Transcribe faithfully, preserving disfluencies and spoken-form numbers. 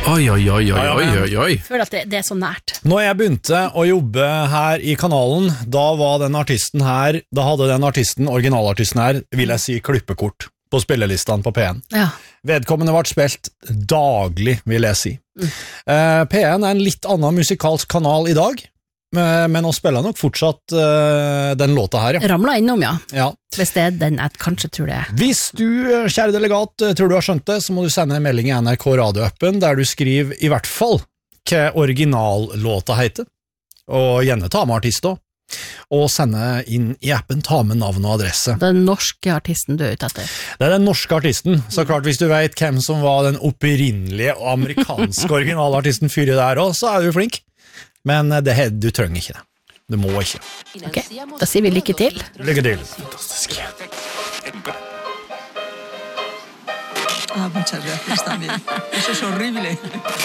Oi, oi, oi, oi, oi, oi, oi. Jeg føler at det, det er så nært. Når jeg begynte å jobbe her i kanalen, da var den artisten her, da hadde den artisten, originalartisten her, vil jeg si klippekort på spillelistene på P N. Ja. Vedkommende ble spilt daglig, vil jeg si. Mm. Eh, P N er en litt annen musikalsk kanal i dag, men å spille nok fortsatt uh, den låta her, ja. Ramla innom, ja. ja. Hvis det er den jeg kanskje tror det er. Hvis du, kjære delegat, tror du har skjønt det, så må du sende en melding i N R K radioappen der du skriver i hvert fall hva originallåta heter, og gjerne ta med artist også, og sende inn i appen, ta med navn og adresse. Den norske artisten du er ute etter. Det er den norske artisten, så klart hvis du vet hvem som var den opprinnelige amerikanske originalartisten fyrer der også, så er du flink. Men det, du trenger ikke det. Du må ikke. Ok, da sier vi lykke til. Lykke til. Fantastisk. Ah, muchas gracias también. Eso es horrible.